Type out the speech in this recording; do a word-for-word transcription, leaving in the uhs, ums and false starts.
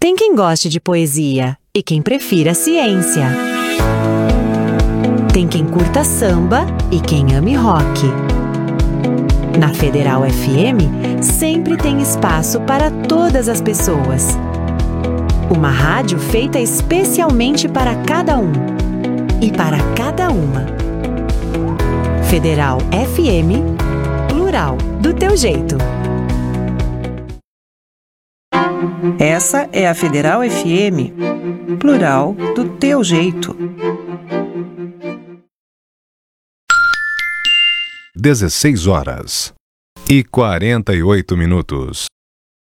Tem quem goste de poesia e quem prefira ciência. Tem quem curta samba e quem ame rock. Na Federal F M, sempre tem espaço para todas as pessoas. Uma rádio feita especialmente para cada um e para cada uma. Federal F M, plural, do teu jeito. Essa é a Federal F M, plural, do teu jeito. dezesseis horas e quarenta e oito minutos.